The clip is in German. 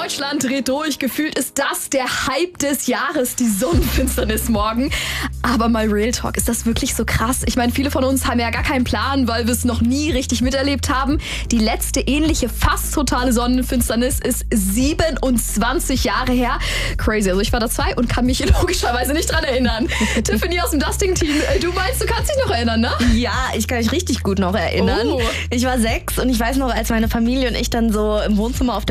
Deutschland dreht durch. Gefühlt ist das der Hype des Jahres, die Sonnenfinsternis morgen. Aber mal Real Talk, ist das wirklich so krass? Ich meine, viele von uns haben ja gar keinen Plan, weil wir es noch nie richtig miterlebt haben. Die letzte ähnliche, fast totale Sonnenfinsternis ist 27 Jahre her. Crazy. Also ich war da 2 und kann mich logischerweise nicht dran erinnern. Tiffany aus dem Dusting-Team, du meinst, du kannst dich noch erinnern, ne? Ja, ich kann mich richtig gut noch erinnern. Oh. Ich war 6 und ich weiß noch, als meine Familie und ich dann so im Wohnzimmer auf